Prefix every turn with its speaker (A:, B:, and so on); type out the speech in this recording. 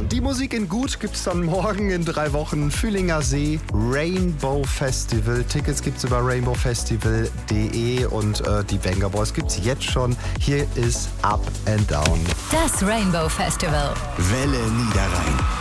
A: Die Musik in Gut gibt's dann morgen in 3 Wochen. Fühlinger See, Rainbow Festival. Tickets gibt's über rainbowfestival.de und die Venga Boys gibt's jetzt schon. Hier ist Up and Down.
B: Das Rainbow Festival.
C: Welle Niederrhein.